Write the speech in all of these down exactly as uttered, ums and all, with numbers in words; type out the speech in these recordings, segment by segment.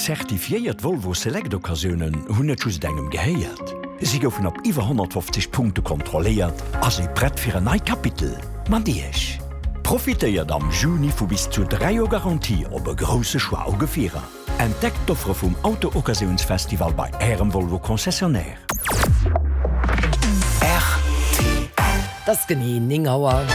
Zertifiiert Volvo Select Occasionen hunn net just engem geheiert. Sie goufen op iwwer hundertfünfzig Punkte kontrolliert, as e brett fir ein nei Kapitel. Man Diech. Profitéiert am Juni vu bis zu drei Uhr Garantie op e grosse Schwaugefierer. Entdeckt d'Offre vum Auto-Occasionsfestival bei Ärem Volvo Konzessionär. R T L. Das Genie Ningauer.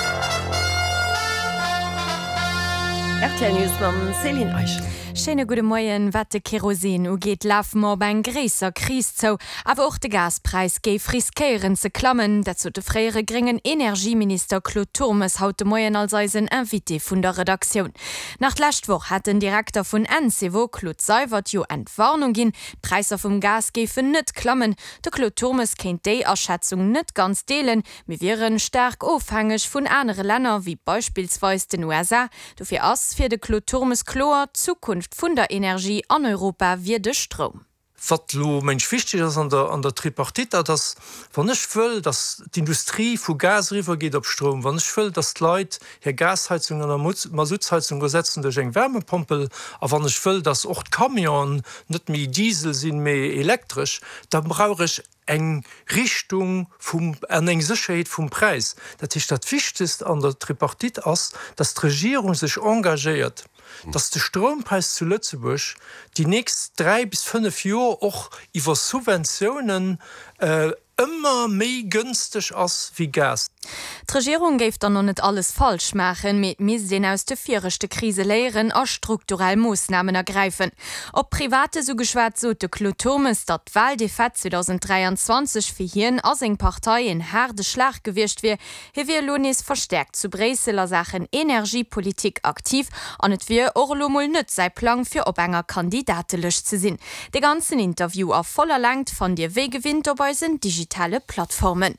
R T L News mam Celine Eichel. Schöne gute Morgen, wat de Kerosin ugeet laf mo beim gräser Kris zo, aber auch de Gaspreis geif riskieren ze klammen, dazu de freiere geringen Energieminister Claude Turmes haut de Morgen als eisen Invité vun der Redaktion. Nach Lächtwoch hat den Direktor vun N C W Claude Seiwert jo Entwarnung gin, Preiser vum Gas geifen net klammen, de Claude Turmes kennt déi Erschätzung net ganz deelen, mir wären stark aufhängig vun andere Länder wie beispielsweise den U S A, dofir ass fir de Claude Turmes Chlor Zukunft vun der Energie an Europa wie de Strom. Wat lo mensch wichtig ist an der, an der Tripartite, dass wann ich will, dass die Industrie vu Gasriver geht op Strom, wann ich will, dass Leute hier Gasheizung an der Masuzheizung gesetzen durch eng Wärmepumpel, aber wann ich will, dass auch Kamion net mehr Diesel sind mehr elektrisch, dann brauche ich eng Richtung vom eng Sicherheit vom Preis. Dat ist dat wichtigste an der Tripartite ass, dass die Regierung sich engagiert. Dass der Strompreis zu Lützeburg die nächsten drei bis fünf Jahre auch über Subventionen äh, immer mehr günstig als wie Gas. Die Regierung geft dann noch nicht alles falsch machen, mit mis den aus der vierchte Krise lehren und strukturell Maßnahmen ergreifen. Ob private so geschwärzt so de Claude Turmes, dat Wahl de F A T zwanzig dreiundzwanzig für hien als eng Partei in harde Schlag gewirrscht wird, he wir Lonis verstärkt zu Breseler Sachen Energiepolitik aktiv und et wir Orlomol nütz sei Plan für ob enger Kandidatenlösch zu sinn. De ganzen Interview auf voller Langt von dir Wegewinnt dabei sind digitale Plattformen.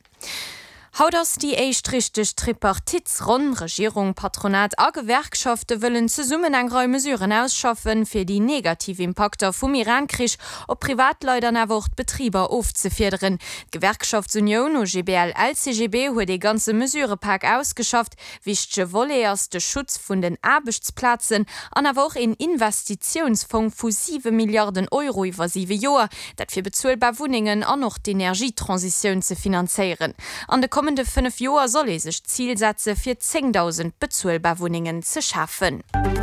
Haut ass die eichtrichtech Tripartitsron, Regierung, Patronat a Gewerkschafte willen ze summen engrei Mesuren ausschaffen fir die negative Impakter vum Irankrich op Privatleutern erwort Betrieber aufzufederen. Gewerkschaftsunion O G B L L C G B huet de ganze Mesurepark ausgeschafft, wichte wolle erst de Schutz vun den Arbeitsplatzen an awoch en Investitionsfonds vu sieben Milliarden Euro iwwer sieben Joer, dat fir bezuelbar Wuningen an noch die Energietransition ze finanzieren. An de kommende fünf Jahre soll es sich Zielsätze für zehntausend bezahlbare Wohnungen zu schaffen.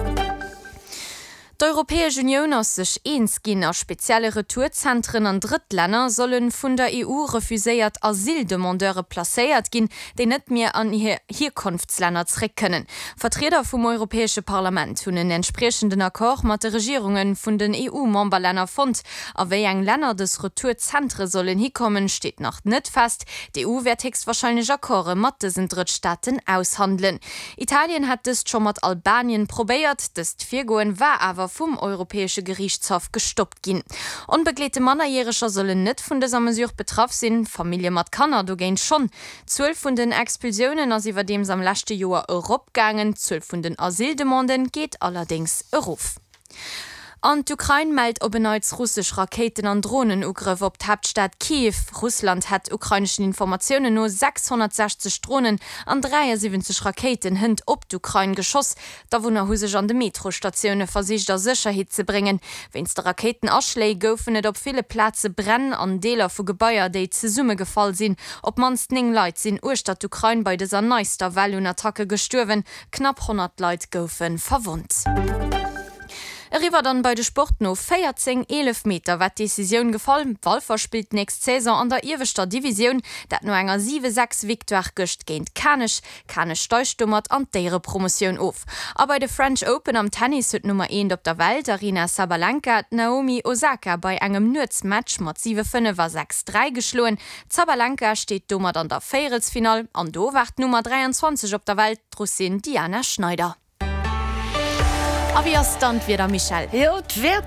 Die Europäische Union aus sich eins gehen als spezielle Retourzentren an Drittländer sollen von der E U refuséiert Asyldemandeure placéiert gehen, die nicht mehr an ihre Herkunftsländer zurück können. Vertreter vom Europäischen Parlament haben einen entsprechenden Akkord mit den Regierungen von den E U-Memberländern gefunden. Aber wie eng Länder des Retourzentren sollen hinkommen, steht noch nicht fest. Die E U wird höchstwahrscheinlich Akkorde mit diesen Drittstaaten aushandeln. Italien hat das schon mit Albanien probiert, das Viergoen war aber vom Europäische Gerichtshof gestoppt gin. Unbeglete Mannerjähriger sollen net vun dieser Mesure betroffen sind. Familie mat Kanner du gehen schon. Zwölf von den Expulsionen as iwwer dem am letzte Jahr Europagagen, zwölf von den Asyldemonden geht allerdings eruf. An d'Ukraine meldt ob erneut russisch Raketen an Drohnenugriff op die Hauptstadt Kiew. Russland hat ukrainischen Informationen nur sechshundertsechzig Drohnen an dreiundsiebzig Raketen hint op d'Ukraine geschoss. Da wo er husech an de Metrostationen versicht der Sicherheit zu bringen. Wenns der Raketen aschlei goufen net op viele Plätze brennen an Deler vu Gebäier, die ze Summe gefallen sind. Ob manst ning Leute sind Urstadt Ukraine bei dieser neuester Welle und Attacke gestorben. Knapp hundert Leute goufen verwundt. Riwer dann bei de Sport no vierzehn elf Meter wat Decision gefallen. Walfer spielt nächst Saison an der Irwester Division, dat no enger sieben sechs Viktoire gëcht géint Kanech, Kanech steuchstummert an dere Promotion auf. Aber bei de French Open am Tennis huet Nummer eins op der Welt, Aryna Sabalenka, Naomi Osaka bei engem Nutzmatch mat sieben fünf sechs drei geschloen. Sabalenka steht dummer an der Vierelsfinal, an do wacht Nummer dreiundzwanzig op der Welt, Russin Diana Schneider. Aber wie stand wieder Michelle? Ja,